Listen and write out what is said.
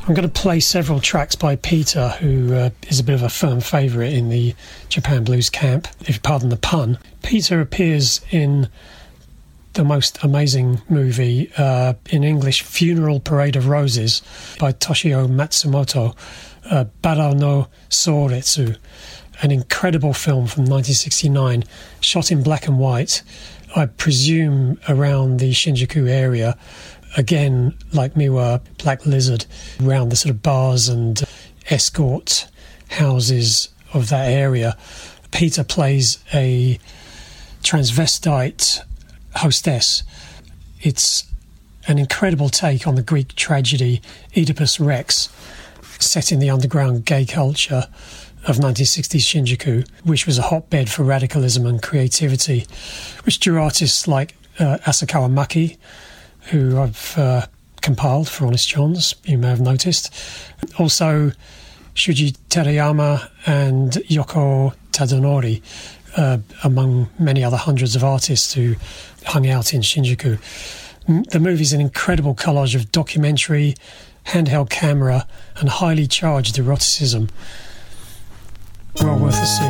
I'm going to play several tracks by Peter, who is a bit of a firm favourite in the Japan blues camp, if you pardon the pun. Peter appears in the most amazing movie, in English, Funeral Parade of Roses, by Toshio Matsumoto, Bara no Soretsu, an incredible film from 1969, shot in black and white, I presume around the Shinjuku area. Again, like Miwa, Black Lizard, around the sort of bars and escort houses of that area. Peter plays a transvestite hostess. It's an incredible take on the Greek tragedy Oedipus Rex, set in the underground gay culture of 1960s Shinjuku, which was a hotbed for radicalism and creativity, which drew artists like Asakawa Maki, who I've compiled for Honest Johns, you may have noticed. Also, Shuji Terayama and Yoko Tadanori, among many other hundreds of artists who hung out in Shinjuku. The movie's an incredible collage of documentary, handheld camera, and highly charged eroticism. Well worth a see.